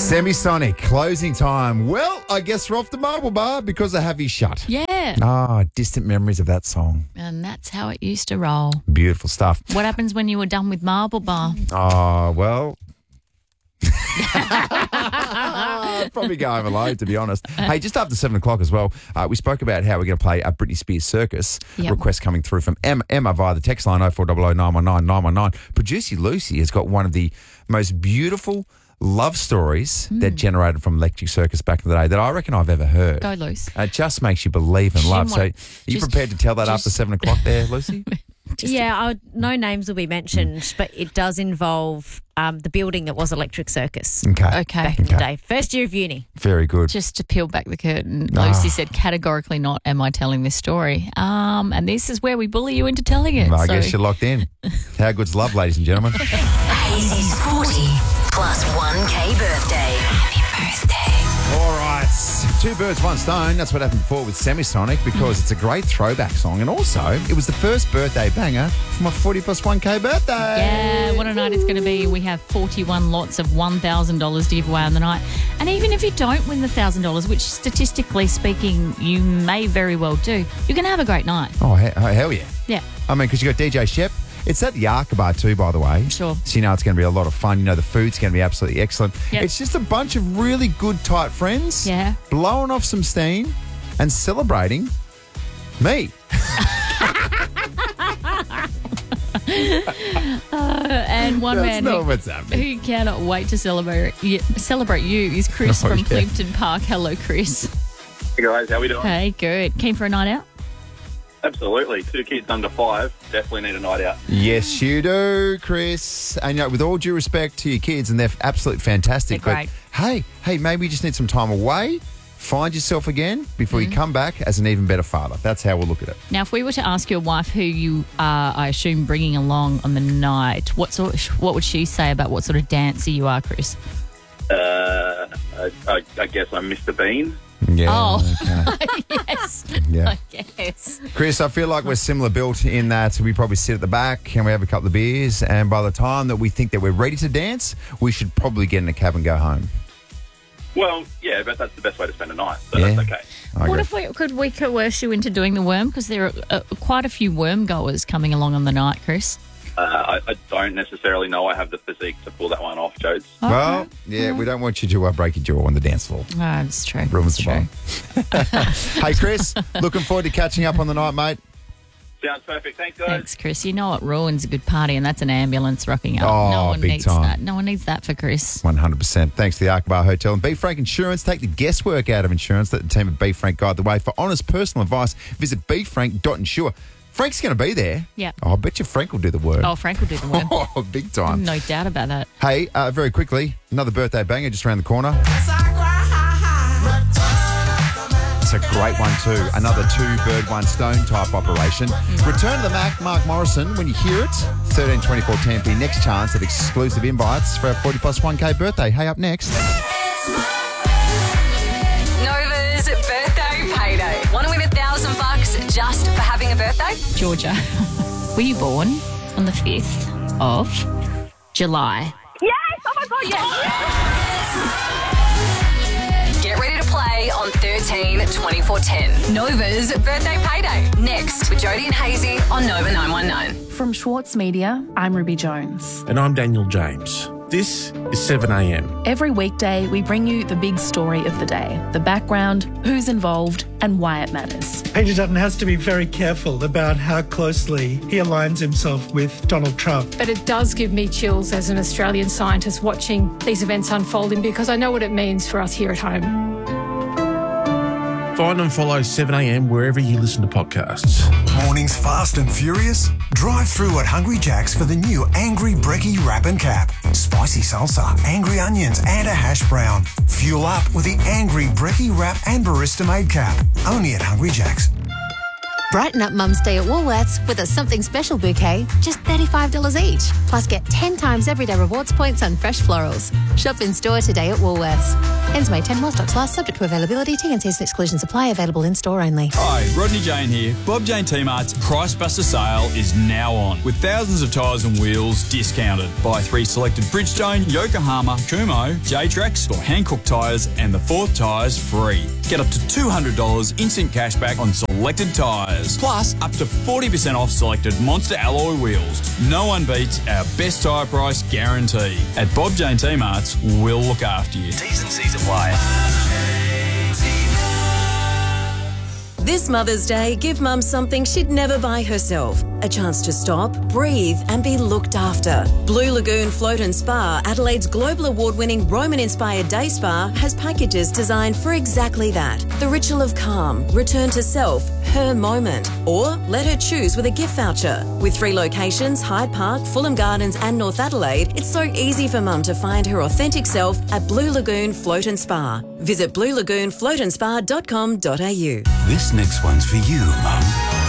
Semisonic, closing time. Well, I guess we're off the Marble Bar because I have you shut. Yeah. Ah, distant memories of that song. And that's how it used to roll. Beautiful stuff. What happens when you were done with Marble Bar? Oh, well. I'd probably go home alone, to be honest. Hey, just after 7 o'clock as well, we spoke about how we're going to play a Britney Spears Circus. Yep. Request coming through from Emma via the text line 0400 919 919. Producer Lucy has got one of the most beautiful love stories that generated from Electric Circus back in the day that I reckon I've ever heard. Go loose. It just makes you believe in love. So are you prepared to tell that after 7 o'clock there, Lucy? No names will be mentioned, but it does involve the building that was Electric Circus. Okay. Back in the day. First year of uni. Very good. Just to peel back the curtain, Lucy said categorically not am I telling this story. And this is where we bully you into telling it. I guess you're locked in. How good's love, ladies and gentlemen? Hazy's 40 plus 1K birthday. Happy birthday. All right. 2 birds, 1 stone. That's what happened before with Semisonic because it's a great throwback song. And also, it was the first birthday banger for my 40 plus 1K birthday. Yeah, what a night it's going to be. We have 41 lots of $1,000 to give away on the night. And even if you don't win the $1,000, which statistically speaking you may very well do, you're going to have a great night. Oh, hell yeah. Yeah. I mean, because you got DJ Shep. It's at the Arkabar too, by the way. Sure. So you know it's going to be a lot of fun. You know the food's going to be absolutely excellent. Yep. It's just a bunch of really good, tight friends. Yeah. Blowing off some steam and celebrating me. And one That's man not what's happening. who cannot wait to celebrate you is Chris from Plimpton Park. Hello, Chris. Hey guys, how we doing? Hey, good. Keen for a night out? Absolutely. 2 kids under 5 definitely need a night out. Yes, you do, Chris. And you know, with all due respect to your kids, and they're absolutely fantastic. They're great. But hey, maybe you just need some time away. Find yourself again before you come back as an even better father. That's how we'll look at it. Now, if we were to ask your wife who you are, I assume, bringing along on the night, what would she say about what sort of dancer you are, Chris? I guess I'm Mr. Bean. Yeah. Oh, okay. yes. Yeah. I guess. Chris, I feel like we're similar built in that we probably sit at the back and we have a couple of beers, and by the time that we think that we're ready to dance, we should probably get in a cab and go home. Well, yeah, but that's the best way to spend a night, so Yeah. that's okay. I What agree. if could we coerce you into doing the worm? Because there are quite a few worm goers coming along on the night, Chris. I don't necessarily know I have the physique to pull that one off, Jodes. Well, yeah, we don't want you to break your jaw on the dance floor. Oh, that's true. Ruins That's the true. bar. Hey, Chris, looking forward to catching up on the night, mate. Sounds perfect. Thanks, guys. Thanks, Chris. You know what ruins a good party, and that's an ambulance rocking up. Oh, no one big needs time. that. No one needs that for Chris. 100%. Thanks to the Arkabar Hotel and B. Frank Insurance. Take the guesswork out of insurance. Let the team at B. Frank guide the way. For honest personal advice, visit bfrank.insure. Frank's going to be there. Yeah. Oh, I bet you Frank will do the work. Oh, Frank will do the worm. Oh, big time. No doubt about that. Hey, very quickly, another birthday banger just around the corner. It's a great one too. Another 2 bird, 1 stone type operation. Return to the Mac, Mark Morrison. When you hear it, 1324 Tempe. Next chance at exclusive invites for our 40 plus 1K birthday. Hey, up next. Nova's birthday payday. Want to win $1,000 just for having a birthday? Georgia, were you born on the 5th of July? Yes! Oh my God, yes! Get ready to play on 13-24-10. Nova's birthday payday. Next with Jody and Hazy on Nova 919. From Schwartz Media, I'm Ruby Jones. And I'm Daniel James. This is 7am. Every weekday, we bring you the big story of the day, the background, who's involved, and why it matters. Peter Dutton has to be very careful about how closely he aligns himself with Donald Trump. But it does give me chills as an Australian scientist watching these events unfolding because I know what it means for us here at home. Find and follow 7am wherever you listen to podcasts. Mornings fast and furious? Drive through at Hungry Jack's for the new Angry Brekkie Wrap and Cap. Spicy salsa, angry onions and a hash brown. Fuel up with the Angry Brekkie Wrap and Barista Made Cap. Only at Hungry Jack's. Brighten up Mum's Day at Woolworths with a something special bouquet, just $35 each. Plus get 10 times everyday rewards points on fresh florals. Shop in store today at Woolworths. Ends May 10 while stocks last, subject to availability. T&Cs and exclusions apply. Available in store only. Hi, Rodney Jane here. Bob Jane T-Mart's Price Buster sale is now on, with thousands of tyres and wheels discounted. Buy 3 selected Bridgestone, Yokohama, Kumho, J-Trax or Hankook tyres and the 4th tyres free. Get up to $200 instant cash back on selected tyres. Plus, up to 40% off selected Monster alloy wheels. No one beats our best tyre price guarantee. At Bob Jane T-Mart's, we'll look after you. T's and C's apply. This Mother's Day, give Mum something she'd never buy herself. A chance to stop, breathe and be looked after. Blue Lagoon Float and Spa, Adelaide's global award-winning Roman-inspired day spa, has packages designed for exactly that. The ritual of calm, return to self, her moment. Or let her choose with a gift voucher. With 3 locations, Hyde Park, Fulham Gardens and North Adelaide, it's so easy for Mum to find her authentic self at Blue Lagoon Float and Spa. Visit bluelagoonfloatandspa.com.au. This next one's for you, Mum.